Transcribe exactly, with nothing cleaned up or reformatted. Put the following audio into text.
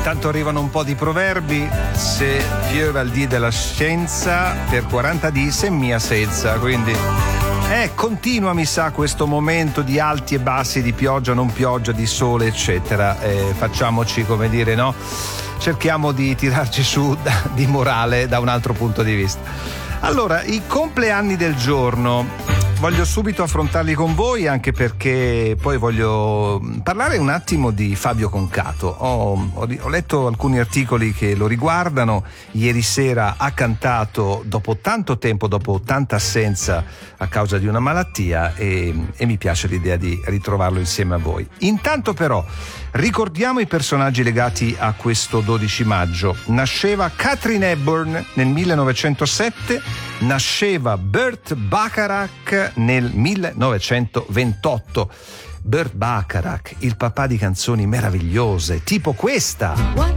Intanto arrivano un po' di proverbi. Se piove al dì della scienza, per quaranta dì se mia senza. Quindi eh, continua, mi sa, questo momento di alti e bassi, di pioggia, non pioggia, di sole, eccetera. Eh, facciamoci, come dire, no? Cerchiamo di tirarci su da, di morale da un altro punto di vista. Allora, i compleanni del giorno. Voglio subito affrontarli con voi, anche perché poi voglio parlare un attimo di Fabio Concato. Ho, ho, ho letto alcuni articoli che lo riguardano. Ieri sera ha cantato dopo tanto tempo, dopo tanta assenza a causa di una malattia, e, e mi piace l'idea di ritrovarlo insieme a voi. Intanto però ricordiamo i personaggi legati a questo dodici maggio. Nasceva Katharine Hepburn nel millenovecentosette, nasceva Burt Bacharach nel millenovecentoventotto. Burt Bacharach, il papà di canzoni meravigliose, tipo questa.